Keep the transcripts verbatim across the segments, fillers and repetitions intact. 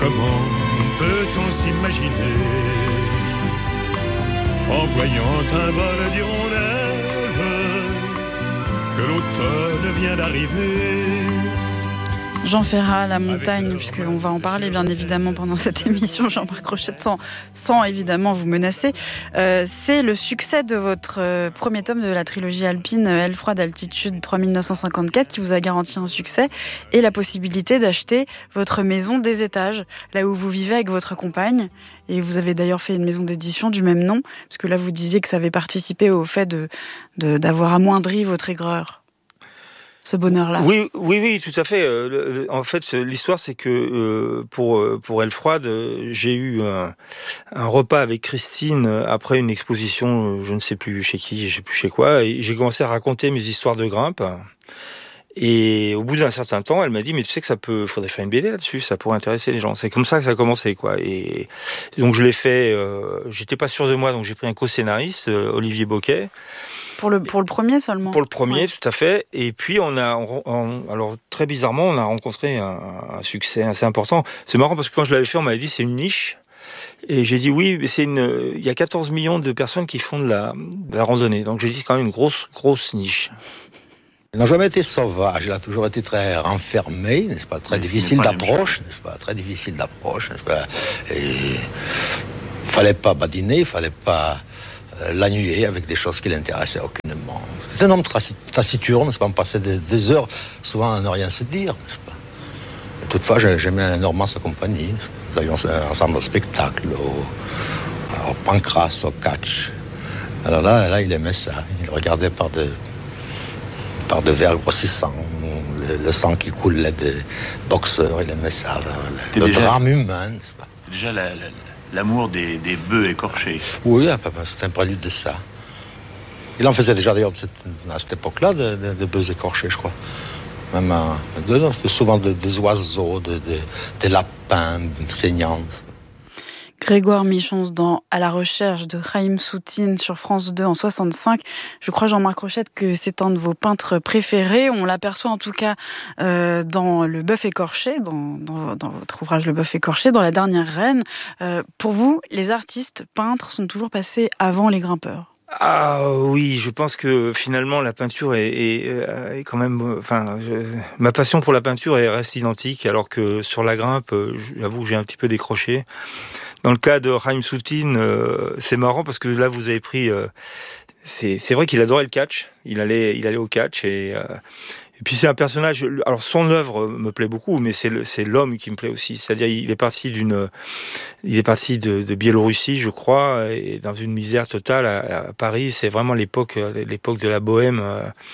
Comment peut-on s'imaginer en voyant un vol d'hirondelles que l'automne vient d'arriver? Jean Ferrat, La Montagne, puisqu'on va en parler bien évidemment pendant cette émission, Jean-Marc Rochette, sans, sans évidemment vous menacer. Euh, c'est le succès de votre euh, premier tome de la trilogie alpine Aile froide altitude trois mille neuf cent cinquante-quatre qui vous a garanti un succès et la possibilité d'acheter votre maison des étages, là où vous vivez avec votre compagne. Et vous avez d'ailleurs fait une maison d'édition du même nom, parce que là vous disiez que ça avait participé au fait de, de, d'avoir amoindri votre aigreur. Ce bonheur-là. Oui, oui, oui, tout à fait. Euh, en fait, l'histoire, c'est que euh, pour pour Aile froide, euh, j'ai eu un, un repas avec Christine après une exposition, euh, je ne sais plus chez qui, je sais plus chez quoi, et j'ai commencé à raconter mes histoires de grimpe. Et au bout d'un certain temps, elle m'a dit, mais tu sais que ça peut, faudrait faire une B D là-dessus, ça pourrait intéresser les gens. C'est comme ça que ça a commencé, quoi. Et donc je l'ai fait. Euh, j'étais pas sûr de moi, donc j'ai pris un co-scénariste, euh, Olivier Boquet. Pour le, pour le premier seulement. Pour le premier, ouais. Tout à fait. Et puis, on a, on, on, alors très bizarrement, on a rencontré un, un succès assez important. C'est marrant parce que quand je l'avais fait, on m'avait dit c'est une niche. Et j'ai dit oui, mais c'est une, il y a quatorze millions de personnes qui font de la, de la randonnée. Donc j'ai dit c'est quand même une grosse, grosse niche. Il n'a jamais été sauvage, il a toujours été très renfermé, n'est-ce pas, très difficile d'approche, n'est-ce pas, très difficile d'approche, n'est-ce pas. Et il fallait pas badiner, il fallait pas l'ennuyer avec des choses qui l'intéressaient aucunement. C'est un homme taciturne, n'est-ce pas, on passait des, des heures souvent à ne rien se dire, n'est-ce pas. Et toutefois, j'aimais énormément sa compagnie. Nous allions ensemble au spectacle, au, au pancrace, au catch. Alors là, là, il aimait ça. Il regardait par de, par de verres grossissants, le, le sang qui coulait des boxeurs, il aimait ça. Le, le déjà, drame humain, n'est-ce pas. Déjà la, la, l'amour des, des bœufs écorchés. Oui, c'est un prélude de ça. Il en faisait déjà d'ailleurs à cette époque-là, de, de, de bœufs écorchés, je crois. Même de, de, souvent de, des oiseaux, de, de, des lapins saignants. Grégoire Michons dans À la recherche de Chaim Soutine sur France deux en soixante-cinq. Je crois, Jean-Marc Rochette, que c'est un de vos peintres préférés. On l'aperçoit en tout cas euh, dans Le Bœuf écorché, dans, dans, dans votre ouvrage Le Bœuf écorché, dans La dernière reine. Euh, pour vous, les artistes peintres sont toujours passés avant les grimpeurs? Ah oui, je pense que finalement la peinture est, est, est quand même, enfin, je, ma passion pour la peinture est reste identique, alors que sur la grimpe, j'avoue que j'ai un petit peu décroché. Dans le cas de Chaim Soutine, euh, c'est marrant parce que là vous avez pris, euh, c'est c'est vrai qu'il adorait le catch, il allait il allait au catch et euh, et puis c'est un personnage. Alors son œuvre me plaît beaucoup, mais c'est le, c'est l'homme qui me plaît aussi. C'est-à-dire il est parti d'une, il est parti de, de Biélorussie, je crois, et dans une misère totale à, à Paris. C'est vraiment l'époque, l'époque de la bohème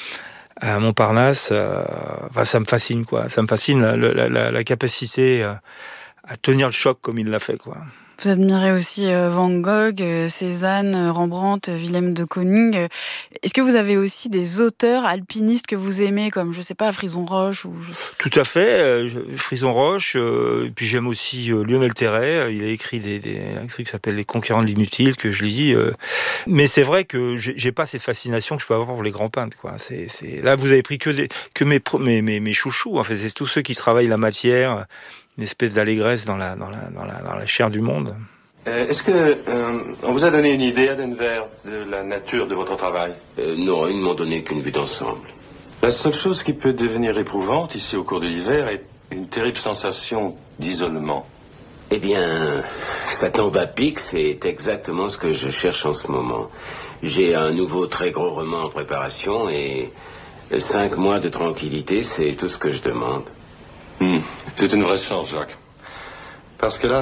à Montparnasse. Enfin, ça me fascine, quoi. Ça me fascine la, la, la, la capacité à, à tenir le choc comme il l'a fait, quoi. Vous admirez aussi Van Gogh, Cézanne, Rembrandt, Willem de Kooning. Est-ce que vous avez aussi des auteurs alpinistes que vous aimez, comme, je sais pas, Frison Roche ou... Tout à fait, Frison Roche. Euh, et puis j'aime aussi euh, Lionel Terray. Il a écrit des, des un truc qui s'appelle Les Conquérants de l'inutile, que je lis. Euh. Mais c'est vrai que j'ai, j'ai pas cette fascination que je peux avoir pour les grands peintres, quoi. C'est, c'est... Là, vous avez pris que, des, que mes, mes, mes, mes chouchous. En fait, c'est tous ceux qui travaillent la matière. Une espèce d'allégresse dans la, dans, la, dans, la, dans la chair du monde. Euh, est-ce que euh, on vous a donné une idée à Denver de la nature de votre travail? euh, Non, ils ne m'ont donné qu'une vue d'ensemble. La seule chose qui peut devenir éprouvante ici au cours de l'hiver est une terrible sensation d'isolement. Eh bien, ça tombe à pic, c'est exactement ce que je cherche en ce moment. J'ai un nouveau très gros roman en préparation et cinq mois de tranquillité, c'est tout ce que je demande. Hmm. C'est une vraie chance, Jacques. Parce que là,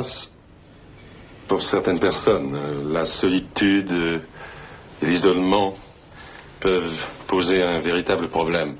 pour certaines personnes, la solitude et l'isolement peuvent poser un véritable problème.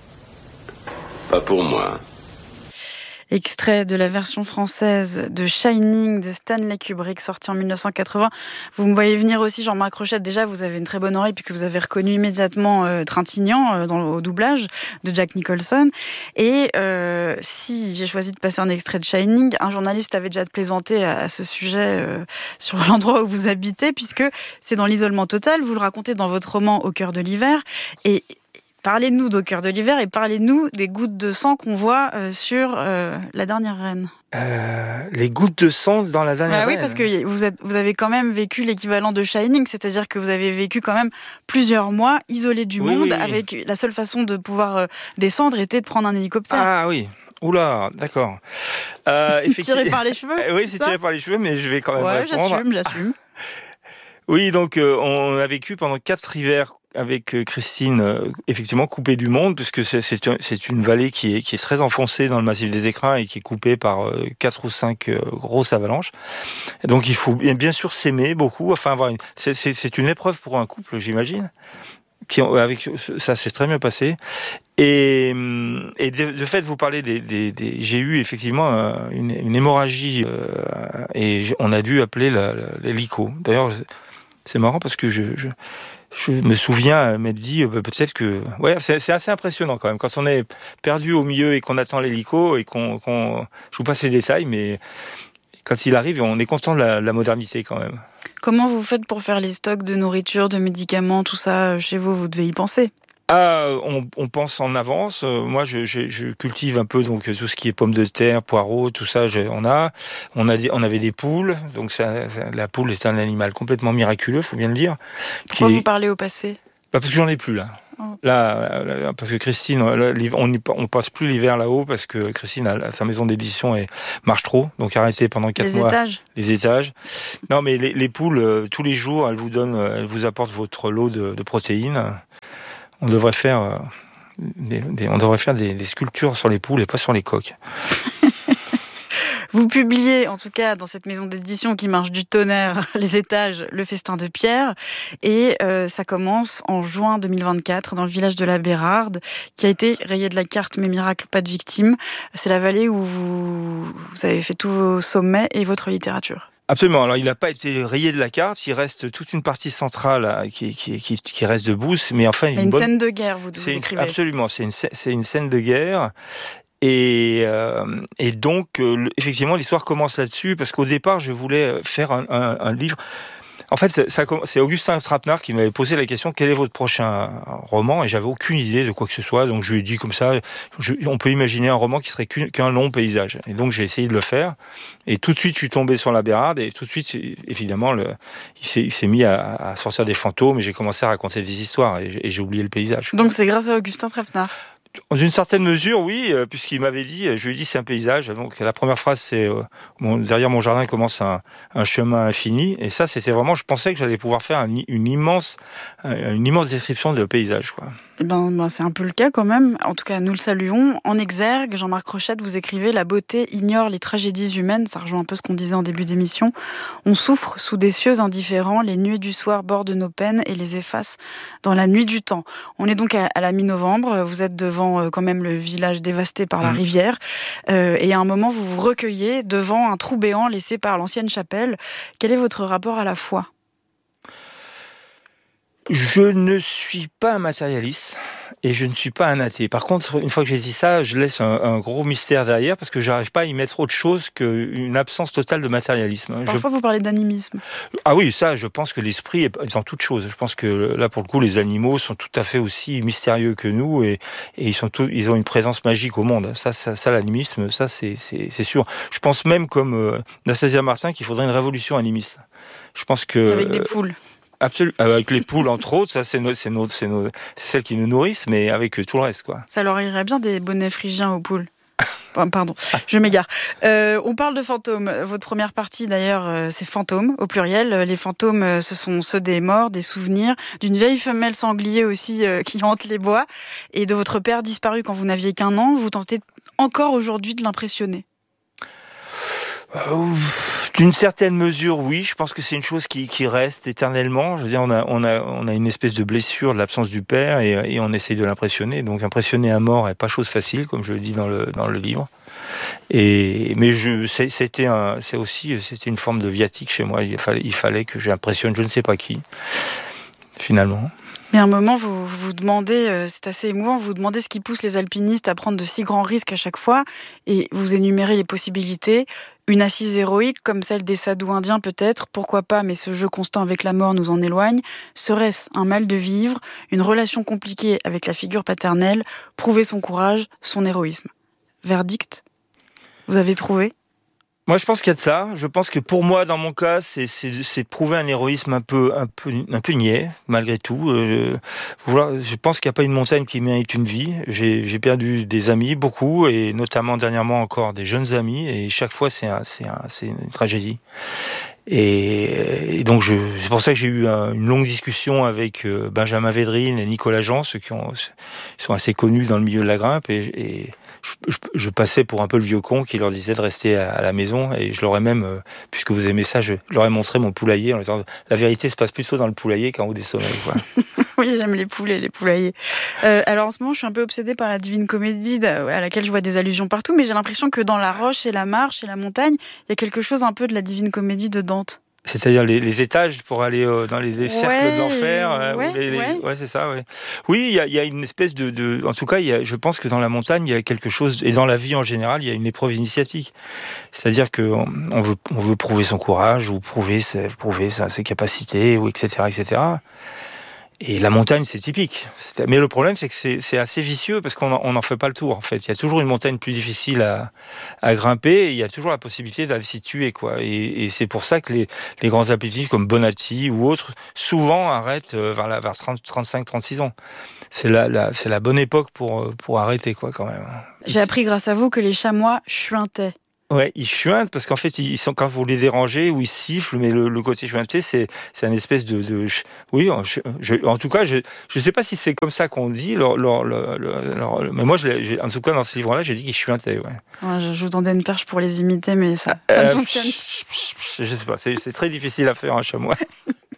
Pas pour moi. Extrait de la version française de Shining de Stanley Kubrick, sorti en dix-neuf cent quatre-vingts. Vous me voyez venir aussi, Jean-Marc Rochette. Déjà, vous avez une très bonne oreille puisque vous avez reconnu immédiatement euh, Trintignant euh, dans le, au doublage de Jack Nicholson. Et euh, si j'ai choisi de passer un extrait de Shining, un journaliste avait déjà plaisanté à, à ce sujet euh, sur l'endroit où vous habitez, puisque c'est dans l'isolement total. Vous le racontez dans votre roman Au cœur de l'hiver. Et Parlez-nous d'Au cœur de l'hiver et parlez-nous des gouttes de sang qu'on voit euh, sur euh, La dernière reine. Euh, les gouttes de sang dans La dernière bah reine. Oui, parce que vous, êtes, vous avez quand même vécu l'équivalent de Shining, c'est-à-dire que vous avez vécu quand même plusieurs mois isolés du oui, monde, oui, oui. avec la seule façon de pouvoir euh, descendre était de prendre un hélicoptère. Ah oui. Oula, d'accord. Euh, tiré par les cheveux. Oui, c'est, c'est ça tiré par les cheveux, mais je vais quand même ouais, répondre. j'assume, j'assume. Oui, donc euh, on a vécu pendant quatre hivers avec euh, Christine, euh, effectivement coupée du monde, puisque c'est, c'est, un, c'est une vallée qui est, qui est très enfoncée dans le massif des Écrins et qui est coupée par euh, quatre ou cinq euh, grosses avalanches. Et donc il faut bien, bien sûr s'aimer beaucoup. Enfin, avoir une, c'est, c'est, c'est une épreuve pour un couple, j'imagine. Qui, avec ça s'est très bien passé. Et, et de, de fait, vous parlez des, des, des j'ai eu effectivement une, une hémorragie euh, et on a dû appeler la, la, l'hélico. D'ailleurs, c'est marrant parce que je, je, je me souviens m'être dit euh, peut-être que ouais, c'est, c'est assez impressionnant quand même quand on est perdu au milieu et qu'on attend l'hélico et qu'on, qu'on je vous passe les détails, mais quand il arrive, on est content de la, de la modernité quand même. Comment vous faites pour faire les stocks de nourriture, de médicaments, tout ça chez vous? Vous devez y penser. Ah, on, on pense en avance. Euh, moi, je, je, je cultive un peu donc tout ce qui est pommes de terre, poireaux, tout ça. Je, on a, on a, on avait des poules. Donc ça, ça, la poule est un animal complètement miraculeux, faut bien le dire. Pourquoi qui vous est... parlez au passé? Bah parce que j'en ai plus là. Oh. Là, là, parce que Christine, là, on on passe plus l'hiver là-haut parce que Christine, a, sa maison d'édition et marche trop, donc arrêtée pendant quatre les mois. Les étages. Les étages. Non, mais les, les poules, euh, tous les jours, elles vous donnent, elles vous apportent votre lot de, de protéines. On devrait faire, euh, des, des, on devrait faire des, des sculptures sur les poules et pas sur les coqs. Vous publiez, en tout cas, dans cette maison d'édition qui marche du tonnerre, les étages, Le Festin de Pierre. Et euh, ça commence en juin deux mille vingt-quatre, dans le village de la Bérarde, qui a été rayé de la carte, mais miracle, pas de victimes. C'est la vallée où vous, vous avez fait tous vos sommets et votre littérature. Absolument. Alors, il n'a pas été rayé de la carte. Il reste toute une partie centrale là, qui, qui, qui, qui reste debout. Mais enfin, une, une bonne... scène de guerre, vous, vous c'est écrivez. Une, absolument. C'est une, c'est une scène de guerre. Et, euh, et donc, euh, effectivement, l'histoire commence là-dessus, parce qu'au départ, je voulais faire un, un, un livre. En fait, c'est, ça, c'est Augustin Strappnard qui m'avait posé la question, quel est votre prochain roman? Et j'avais aucune idée de quoi que ce soit, donc je lui ai dit comme ça, je, on peut imaginer un roman qui serait qu'un, qu'un long paysage. Et donc, j'ai essayé de le faire. Et tout de suite, je suis tombé sur la Bérarde, et tout de suite, évidemment, le, il, s'est, il s'est mis à, à sortir des fantômes, et j'ai commencé à raconter des histoires, et, et j'ai oublié le paysage. Donc, c'est grâce à Augustin Strappnard? Dans une certaine mesure, oui, euh, puisqu'il m'avait dit, je lui ai dit c'est un paysage. Donc la première phrase, c'est euh, mon, derrière mon jardin commence un, un chemin infini. Et ça, c'était vraiment, je pensais que j'allais pouvoir faire un, une immense, une immense description de paysage, quoi. Eh ben, ben, c'est un peu le cas quand même. En tout cas, nous le saluons. En exergue, Jean-Marc Rochette, vous écrivez « La beauté ignore les tragédies humaines ». Ça rejoint un peu ce qu'on disait en début d'émission. On souffre sous des cieux indifférents. Les nuées du soir bordent nos peines et les effacent dans la nuit du temps. On est donc à, à la mi-novembre. Vous êtes devant euh, quand même le village dévasté par la mmh. rivière. Euh, et à un moment, vous vous recueillez devant un trou béant laissé par l'ancienne chapelle. Quel est votre rapport à la foi ? Je ne suis pas un matérialiste et je ne suis pas un athée. Par contre, une fois que j'ai dit ça, je laisse un, un gros mystère derrière parce que j'arrive pas à y mettre autre chose qu'une absence totale de matérialisme. Parfois, je... vous parlez d'animisme. Ah oui, ça, je pense que l'esprit est en toute chose. Je pense que là, pour le coup, les animaux sont tout à fait aussi mystérieux que nous et, et ils, sont tout, ils ont une présence magique au monde. Ça, ça, ça l'animisme, ça, c'est, c'est, c'est sûr. Je pense même, comme euh, Nastasia Martin, qu'il faudrait une révolution animiste. Je pense que... Avec des poules. Absolument, avec les poules entre autres, ça c'est nos, c'est nos, c'est nos, c'est celles qui nous nourrissent, mais avec tout le reste, quoi. Ça leur irait bien des bonnets phrygiens aux poules. Pardon, je m'égare. Euh, on parle de fantômes. Votre première partie, d'ailleurs, c'est fantômes au pluriel. Les fantômes, ce sont ceux des morts, des souvenirs, d'une vieille femelle sanglier aussi euh, qui hante les bois, et de votre père disparu quand vous n'aviez qu'un an. Vous tentez encore aujourd'hui de l'impressionner. Euh, d'une certaine mesure, oui. Je pense que c'est une chose qui, qui reste éternellement. Je veux dire, on a, on a, on a une espèce de blessure de l'absence du père et, et on essaye de l'impressionner. Donc, impressionner un mort est pas chose facile, comme je le dis dans le, dans le livre. Et, mais je, c'est, c'était un, c'est aussi, c'était une forme de viatique chez moi. Il fallait, il fallait que j'impressionne je ne sais pas qui, finalement. Mais à un moment, vous vous demandez, c'est assez émouvant, vous vous demandez ce qui pousse les alpinistes à prendre de si grands risques à chaque fois, et vous énumérez les possibilités. Une assise héroïque comme celle des sadhus indiens peut-être, pourquoi pas, mais ce jeu constant avec la mort nous en éloigne. Serait-ce un mal de vivre, une relation compliquée avec la figure paternelle, prouver son courage, son héroïsme? Verdict? Vous avez trouvé? Moi, je pense qu'il y a de ça. Je pense que pour moi, dans mon cas, c'est, c'est, c'est prouver un héroïsme un peu, un peu, un peu niais, malgré tout. Euh, voilà, je pense qu'il n'y a pas une montagne qui mérite une vie. J'ai, j'ai perdu des amis, beaucoup, et notamment dernièrement encore des jeunes amis, et chaque fois, c'est, un, c'est, un, c'est une tragédie. Et, et donc, je, c'est pour ça que j'ai eu un, une longue discussion avec euh, Benjamin Védrine et Nicolas Jean, ceux qui ont, sont assez connus dans le milieu de la grimpe, et, et Je, je, je passais pour un peu le vieux con qui leur disait de rester à, à la maison, et je leur ai même, euh, puisque vous aimez ça, je leur ai montré mon poulailler en leur disant la vérité se passe plutôt dans le poulailler qu'en haut des sommets. Oui, j'aime les poulets, les poulaillers. Euh, alors en ce moment, je suis un peu obsédée par la Divine Comédie, à laquelle je vois des allusions partout, mais j'ai l'impression que dans la roche et la marche et la montagne, il y a quelque chose un peu de la Divine Comédie de Dante. C'est-à-dire les, les étages pour aller euh, dans les, les cercles ouais, de l'enfer. Euh, ouais, les, les, ouais. ouais, c'est ça. Ouais. Oui, il y a, y a une espèce de, de, en tout cas, y a, je pense que dans la montagne, il y a quelque chose, et dans la vie en général, il y a une épreuve initiatique. C'est-à-dire que on, on veut, on veut prouver son courage ou prouver, ses, prouver sa, ses capacités, ou et cetera, et cetera. Et la montagne, c'est typique. Mais le problème, c'est que c'est, c'est assez vicieux parce qu'on n'en fait pas le tour, en fait. Il y a toujours une montagne plus difficile à, à grimper, et il y a toujours la possibilité d'aller s'y tuer, quoi. Et, et c'est pour ça que les, les grands alpinistes comme Bonatti ou autres, souvent arrêtent vers, la, vers trente, trente-cinq, trente-six ans. C'est la, la, c'est la bonne époque pour, pour arrêter, quoi, quand même. J'ai appris grâce à vous que les chamois chuintaient. Ouais, ils chuintent parce qu'en fait, ils sont, quand vous les dérangez ou ils sifflent, mais le, le côté chuinté, c'est, c'est une espèce de, de oui, je, je, en tout cas, je, je sais pas si c'est comme ça qu'on dit, leur, leur, leur, leur, mais moi, je j'ai, en tout cas, dans ce livre-là, j'ai dit qu'ils chuintaient, ouais. Ouais, je joue dans des perches pour les imiter, mais ça, ça euh, ne fonctionne. Je sais pas, c'est, c'est très difficile à faire un chamois.